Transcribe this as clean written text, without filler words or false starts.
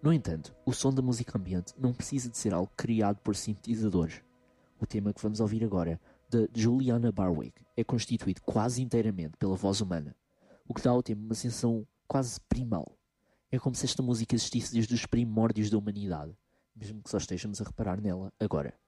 No entanto, o som da música ambiente não precisa de ser algo criado por sintetizadores. O tema que vamos ouvir agora, de Juliana Barwick, é constituído quase inteiramente pela voz humana, o que dá ao tema uma sensação quase primal. É como se esta música existisse desde os primórdios da humanidade, mesmo que só estejamos a reparar nela agora.